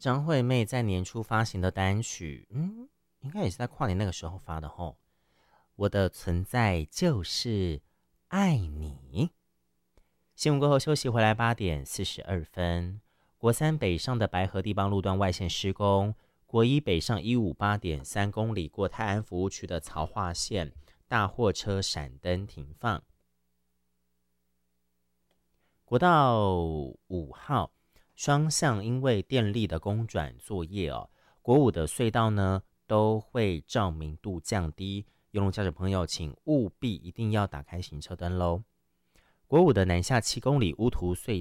张惠妹在年初发行的单曲，应该也是在跨年那个时候发的吼。我的存在就是爱你。新闻过后休息回来8:42，国三北上的白河地邦路段外线施工，国一北上158.3公里过泰安服务区的曹化线，大货车闪灯停放。国道5号双向因为电力的公转作业国五的隧道呢都会照明度降低，用路驾驶朋友请务必一定要打开行车灯喽。国五的南下7公里乌涂隧